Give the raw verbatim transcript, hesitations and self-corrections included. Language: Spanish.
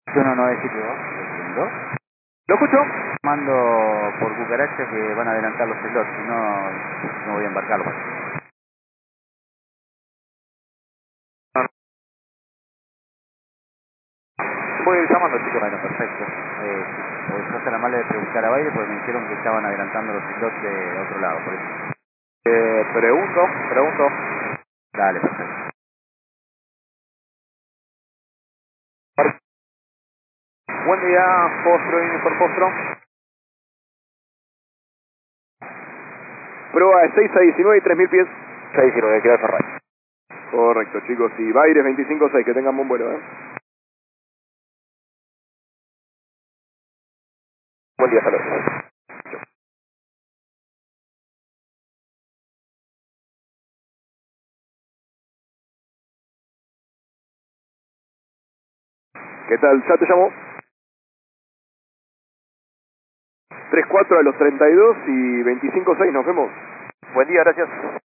uno nueve siete dos, entiendo. ¿Lo escucho? Mando por cucaracha que van a adelantar los slots, si no, no voy a embarcarlo. Voy a ir llamando, chicos. Bueno, perfecto. Eh, pues no se la mala de preguntar a Baile porque me dijeron que estaban adelantando los slots de otro lado, por eso. Eh, pregunto, pregunto. Dale, perfecto. Buen día, Postro y por Postro. Prueba de seis a diecinueve y tres mil pies. seis a diecinueve, queda cerrado. Correcto, chicos. Y Baires veinticinco seis, que tengan buen vuelo, ¿eh? Buen día, saludos. ¿Qué tal? ¿Ya te llamó? tres cuatro a los treinta y dos y veinticinco seis, nos vemos. Buen día, gracias.